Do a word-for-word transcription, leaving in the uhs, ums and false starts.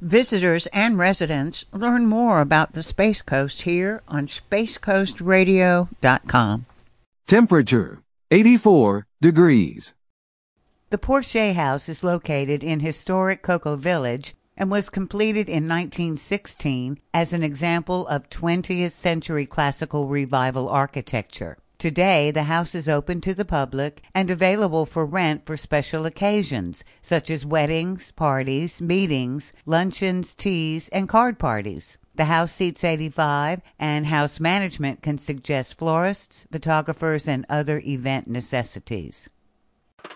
Visitors and residents learn more about the Space Coast here on space coast radio dot com. Temperature, eighty-four degrees. The Porsche House is located in historic Cocoa Village and was completed in nineteen sixteen as an example of twentieth century classical revival architecture. Today, the house is open to the public and available for rent for special occasions, such as weddings, parties, meetings, luncheons, teas, and card parties. The house seats eighty-five, and house management can suggest florists, photographers, and other event necessities.